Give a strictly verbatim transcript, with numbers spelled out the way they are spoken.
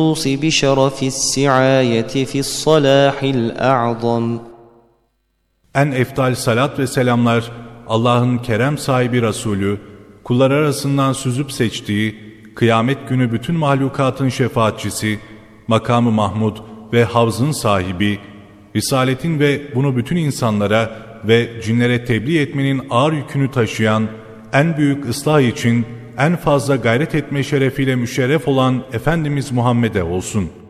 بشرف السعاية في الصلاح الأعظم. En eftal salat ve selamlar Allah'ın kerem sahibi Resulü, kullar arasından süzüp seçtiği, kıyamet günü bütün mahlukatın şefaatçisi, makamı Mahmud ve havzın sahibi, risaletin ve bunu bütün insanlara ve cinlere tebliğ etmenin ağır yükünü taşıyan, en büyük ıslah için en fazla gayret etme şerefiyle müşerref olan Efendimiz Muhammed'e olsun.